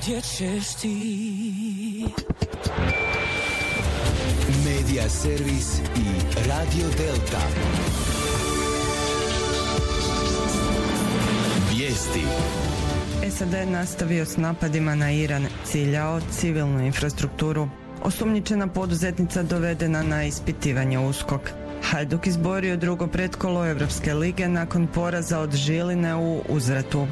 gdje ćeš ti. Media servis i Radio Delta. Vijesti. SAD nastavio s napadima na Iran, ciljao civilnu infrastrukturu. Osumnjičena poduzetnica dovedena na ispitivanje USKOK. Hajduk izborio drugo pretkolo Evropske lige nakon poraza od Žiline u Uzvratu.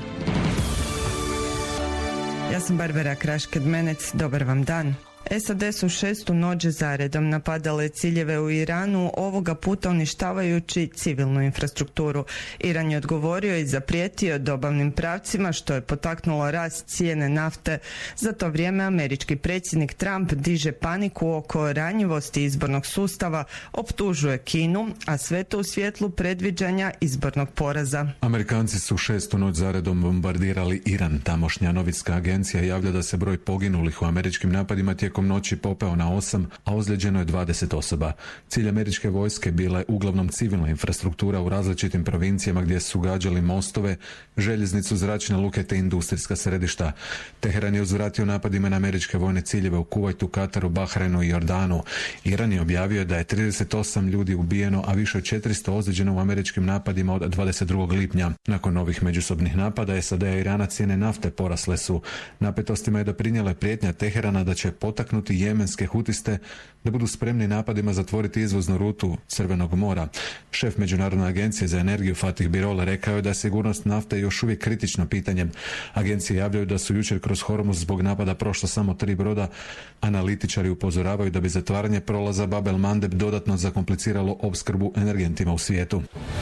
Ja sam Barbara Kraš-Kedmenec, dobar vam dan. SAD su 6. noć zaredom napadale ciljeve u Iranu, ovoga puta uništavajući civilnu infrastrukturu. Iran je odgovorio i zaprijetio dobavnim pravcima, što je potaknulo rast cijene nafte. Za to vrijeme američki predsjednik Trump diže paniku oko ranjivosti izbornog sustava, optužuje Kinu, a sve to u svjetlu predviđanja izbornog poraza. Amerikanci su 6. noć zaredom bombardirali Iran. Tamošnja novinska agencija javlja da se broj poginulih u američkim napadima tijekom noći popeo na 8, a ozlijeđeno je 20 osoba. Cilj američke vojske bila je uglavnom civilna infrastruktura u različitim provincijama gdje su gađali mostove, željeznicu, zračne luke te industrijska središta. Teheran je uzvratio napadima na američke vojne ciljeve u Kuvajtu, Kataru, Bahrajnu i Jordanu. Iran je objavio da je 38 ljudi ubijeno, a više od 400 ozlijeđeno u američkim napadima od 22. lipnja. Nakon novih međusobnih napada SAD i Irana cijene nafte porasle su. Napetostima je doprinijela prijetnja Teherana da će potaknuti jemenske hutiste da budu spremni napadima zatvoriti izvoznu rutu Crvenog mora. Šef Međunarodne agencije za energiju Fatih Birol rekao je da je sigurnost nafte još uvijek kritično pitanje. Agencije javljaju da su jučer kroz Hormuz zbog napada prošlo samo 3 broda. Analitičari upozoravaju da bi zatvaranje prolaza Bab el Mandeb dodatno zakompliciralo opskrbu energentima u svijetu.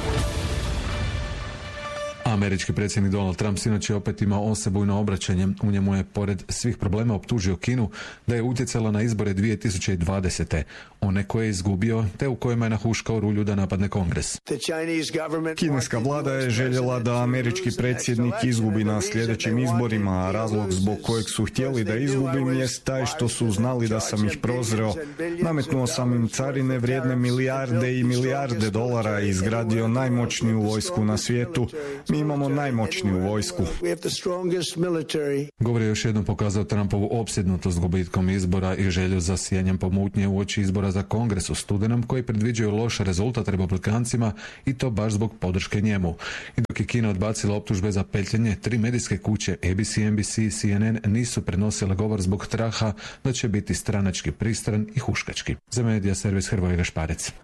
Američki predsjednik Donald Trump sinoć je opet imao osebujno obraćanje. U njemu je, pored svih problema, optužio Kinu da je utjecala na izbore 2020. One koje je izgubio, te u kojima je nahuškao rulju da napadne Kongres. Kineska vlada je željela da američki predsjednik izgubi na sljedećim izborima, a razlog zbog kojeg su htjeli da izgubim jest taj što su znali da sam ih prozreo. Nametnuo sam im carine vrijedne milijarde i milijarde dolara i izgradio najmoćniju vojsku na svijetu. Mi imamo najmoćniju vojsku. Govor je još jednom pokazao Trumpovu opsjednutost gubitkom izbora i želju za sijanjem pomutnje uoči izbora za Kongres u studenom, koji predviđaju loš rezultat republikancima i to baš zbog podrške njemu. I dok je Kina odbacila optužbe za petljanje, 3 medijske kuće ABC, NBC i CNN nisu prenosile govor zbog straha da će biti stranački pristran i huškački. Za Medija servis Hrvoje Gašparec.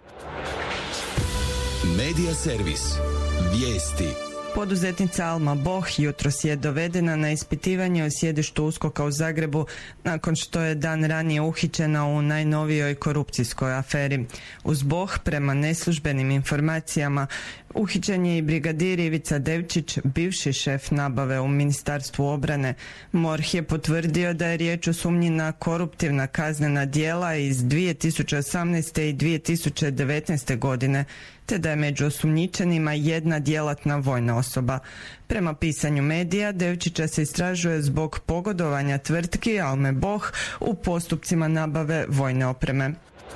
Medija servis. Vijesti. Poduzetnica Alma Boh jutros je dovedena na ispitivanje u sjedištu USKOK-a u Zagrebu nakon što je dan ranije uhićena u najnovijoj korupcijskoj aferi. Uz Boh, prema neslužbenim informacijama, uhićen je i brigadir Ivica Devčić, bivši šef nabave u Ministarstvu obrane. MORH je potvrdio da je riječ o sumnji na koruptivna kaznena djela iz 2018. i 2019. godine, te da je među osumnjičenima jedna djelatna vojna osoba. Prema pisanju medija, Devčića se istražuje zbog pogodovanja tvrtki Alme Boh u postupcima nabave vojne opreme.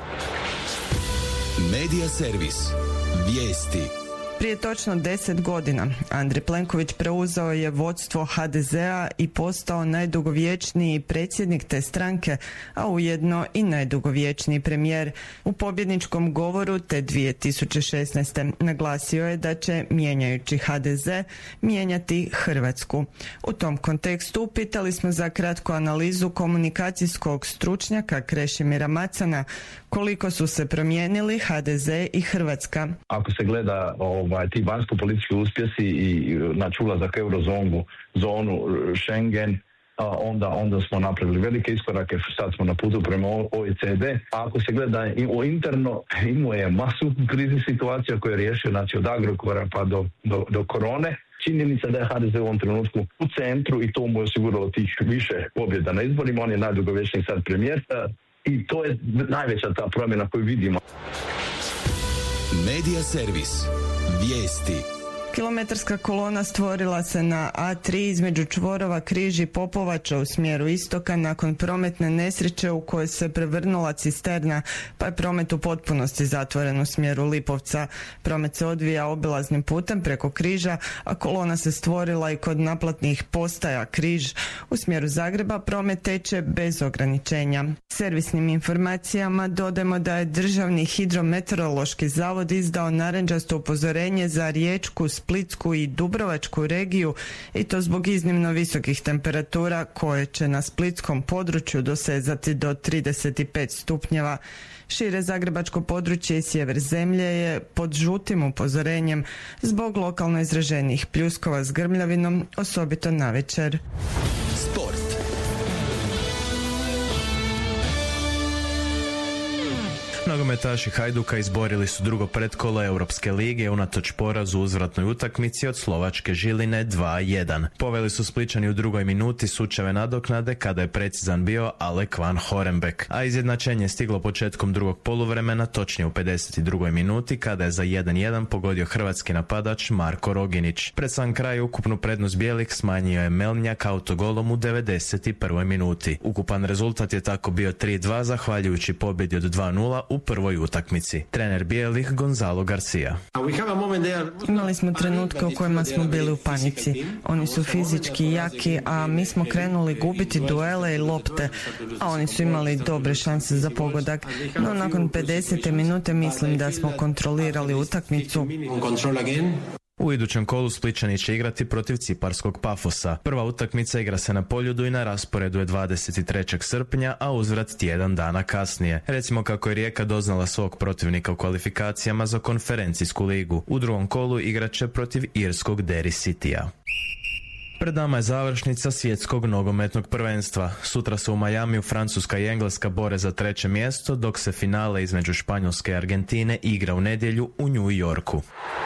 Medija servis. Vijesti. Prije točno 10 godina Andrej Plenković preuzeo je vodstvo HDZ-a i postao najdugovječniji predsjednik te stranke, a ujedno i najdugovječniji premijer. U pobjedničkom govoru te 2016. naglasio je da će, mijenjajući HDZ, mijenjati Hrvatsku. U tom kontekstu pitali smo za kratku analizu komunikacijskog stručnjaka Krešimira Macana koliko su se promijenili HDZ i Hrvatska. Ako se gleda ti vanjsko-politički uspjesi i znači ulazak eurozonu, Schengen, onda smo napravili velike iskorake, sad smo na putu prema OECD. A ako se gleda interno, imao je masu kriznih situacija koje je riješio, znači od Agrokora pa do korone. Činjenica da je HDZ u ovom trenutku u centru i to mu je osiguralo tih više pobjeda na izborima, on je najdugovječniji sad premijer i to je najveća ta promjena koju vidimo. Medija servis. Vijesti. Kilometarska kolona stvorila se na A3 između čvorova Križ i Popovača u smjeru istoka nakon prometne nesreće u kojoj se prevrnula cisterna, pa je promet u potpunosti zatvoren u smjeru Lipovca. Promet se odvija obilaznim putem preko Križa, a kolona se stvorila i kod naplatnih postaja Križ. U smjeru Zagreba promet teče bez ograničenja. Servisnim informacijama dodajemo da je Državni hidrometeorološki zavod izdao narančasto upozorenje za Riječku, Splitsku i Dubrovačku regiju, i to zbog iznimno visokih temperatura koje će na splitskom području dosezati do 35 stupnjeva. Šire zagrebačko područje i sjever zemlje je pod žutim upozorenjem zbog lokalno izraženih pljuskova s grmljavinom, osobito navečer. Sport. Nogometaši Hajduka izborili su drugo pretkolo Europske lige unatoč porazu u uzvratnoj utakmici od slovačke Žiline 2-1. Poveli su Spličani u drugoj minuti sučeve nadoknade kada je precizan bio Alek van Horenbeek, a izjednačenje je stiglo početkom drugog poluvremena, točnije u 52. minuti kada je za 1-1 pogodio hrvatski napadač Marko Roginić. Pred sam kraj ukupnu prednost bijelih smanjio je Melnjak autogolom u 91. minuti. Ukupan rezultat je tako bio 3-2 zahvaljujući pobjedi od 2-0 u prvoj utakmici. Trener bijelih Gonzalo Garcia. Imali smo trenutke u kojima smo bili u panici. Oni su fizički jaki, a mi smo krenuli gubiti duele i lopte, a oni su imali dobre šanse za pogodak. No nakon 50. minute mislim da smo kontrolirali utakmicu. U idućem kolu Spličani će igrati protiv ciparskog Pafosa. Prva utakmica igra se na Poljudu i na rasporedu je 23. srpnja, a uzvrat tjedan dana kasnije. Recimo kako je Rijeka doznala svog protivnika u kvalifikacijama za konferencijsku ligu. U drugom kolu igraće protiv irskog Derry Citya. Pred nama je završnica svjetskog nogometnog prvenstva. Sutra se u Majamiju Francuska i Engleska bore za 3. mjesto, dok se finale između Španjolske i Argentine igra u nedjelju u New Yorku.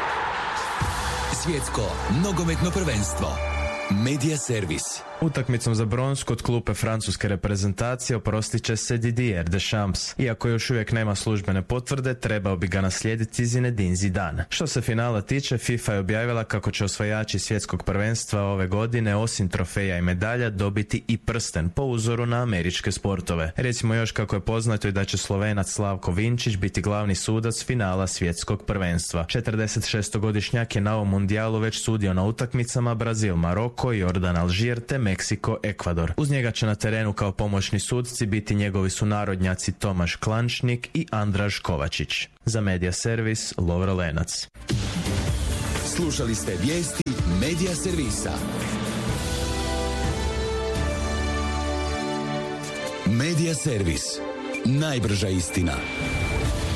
Svjetsko nogometno prvenstvo. Media servis. Utakmicom za bronz kod klupe francuske reprezentacije oprostit će se Didier Deschamps. Iako još uvijek nema službene potvrde, trebao bi ga naslijediti Zinedine Zidane. Što se finala tiče, FIFA je objavila kako će osvajači svjetskog prvenstva ove godine osim trofeja i medalja dobiti i prsten po uzoru na američke sportove. Recimo još kako je poznato i da će Slovenac Slavko Vinčić biti glavni sudac finala svjetskog prvenstva. 46-godišnjak je na ovom mundijalu već sudio na utakmicama Brazil, Maroko, Jordan, Alžir te Meksiko, Ekvador. Uz njega će na terenu kao pomoćni sudci biti njegovi sunarodnjaci Tomaš Klančnik i Andraž Kovačić. Za Media servis Lovro Lenac. Slušali ste vijesti Media servisa. Media servis. Najbrža istina.